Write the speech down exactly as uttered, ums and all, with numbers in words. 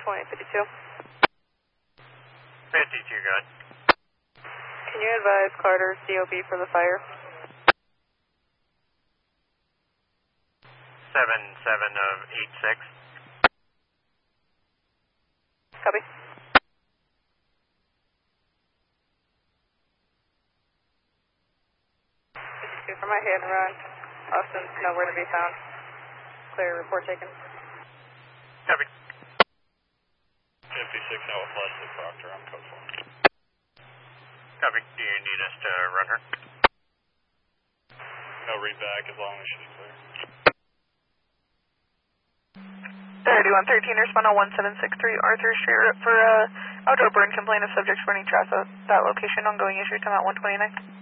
twenty fifty-two. fifty-two, good. Can you advise Carter's D O B for the fire? seven seven of eight six. Copy. fifty-two for my hit and run. Austin's nowhere to be found. Clear, report taken. Copy. fifty-six Alpha Plus to Proctor on code four. Copy. Do you need us to run her? No read back as long as she's clear. thirty-one thirteen, respond on one seven six three Arthur Street for uh, outdoor burn complaint of subjects running trash at that location. Ongoing issue, time out one twenty-nine.